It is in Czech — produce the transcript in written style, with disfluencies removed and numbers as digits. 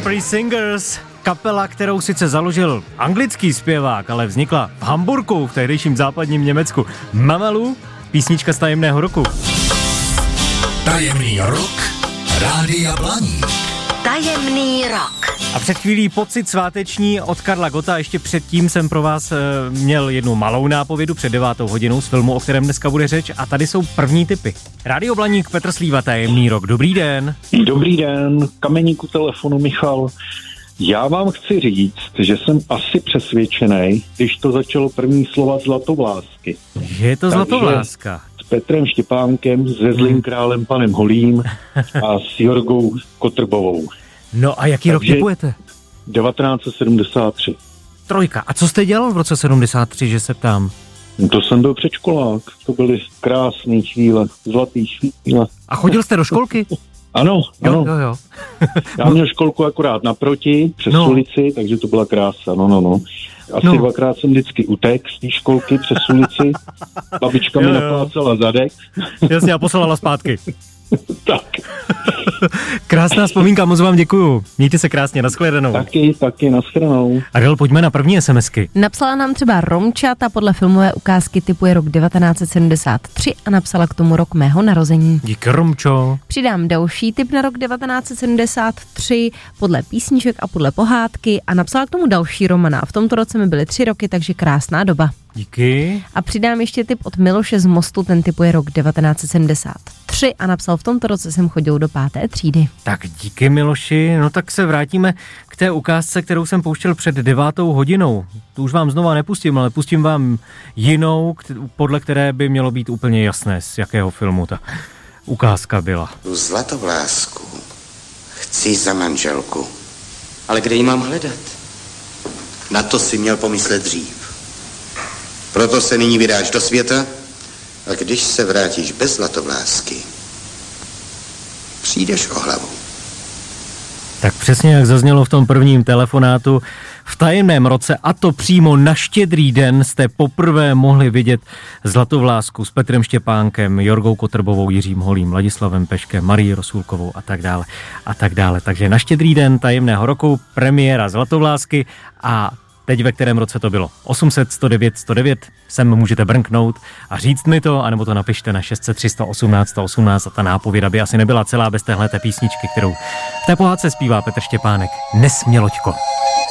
Free Singers, kapela, kterou sice založil anglický zpěvák, ale vznikla v Hamburku, v tehdejším západním Německu. Mamalu, písnička z Tajemného roku. Tajemný rok Rádia Blaník. Tajemný rok. A před chvílí pocit sváteční od Karla Gotta. Ještě předtím jsem pro vás měl jednu malou nápovědu před 9. hodinou z filmu, o kterém dneska bude řeč. A tady jsou první tipy. Rádio Blaník, Petr Slíva, Tajemný rok. Dobrý den. Dobrý den, kameníku telefonu Michal. Já vám chci říct, že jsem asi přesvědčený, když to začalo první slova Zlatovlásky. Je to Zlatovláska. S Petrem Štěpánkem, se Zlým králem panem Holým a s Jorgou Kotrbovou. No a jaký rok tipujete? 1973. Trojka. A co jste dělal v roce 73, že se ptám? To jsem byl předškolák. To byly krásné chvíle, zlatý chvíle. A chodil jste do školky? Ano. Jo. Já měl školku akorát naproti, přes ulici, takže to byla krása, no. Asi dvakrát jsem vždycky utek z té školky přes ulici. Babička mi naplácala zadek. Jasně, a poslala zpátky. Tak. Krásná vzpomínka, moc vám děkuju. Mějte se krásně, nashledanou. Taky, nashledanou. Adel, pojďme na první SMSky. Napsala nám třeba Romča, ta podle filmové ukázky typuje rok 1973 a napsala k tomu rok mého narození. Díky, Romčo. Přidám další tip na rok 1973 podle písniček a podle pohádky a napsala k tomu další Romana. V tomto roce mi byly 3 roky, takže krásná doba. Díky. A přidám ještě tip od Miloše z Mostu, ten typuje rok 1973 a napsal: v tomto roce jsem chodil do 5. třídy. Tak díky, Miloši. No tak se vrátíme k té ukázce, kterou jsem pouštěl před 9. hodinou. Tu už vám znova nepustím, ale pustím vám jinou, podle které by mělo být úplně jasné, z jakého filmu ta ukázka byla. Tu Zlatovlásku chci za manželku. Ale kde ji mám hledat? Na to si měl pomyslet dřív. Proto se nyní vydáš do světa a když se vrátíš bez Zlatovlásky, přijdeš o hlavu. Tak přesně jak zaznělo v tom prvním telefonátu, v tajemném roce, a to přímo na Štědrý den, jste poprvé mohli vidět Zlatovlásku s Petrem Štěpánkem, Jorgou Kotrbovou, Jiřím Holým, Ladislavem Peškem, Marií Rosůlkovou a tak dále. Takže na Štědrý den tajemného roku premiéra Zlatovlásky. A teď ve kterém roce to bylo? 800 109 109, sem můžete brnknout a říct mi to, anebo to napište na 600 318 118 a ta nápověda by asi nebyla celá bez téhleté písničky, kterou v té pohádce zpívá Petr Štěpánek. Nesměloďko.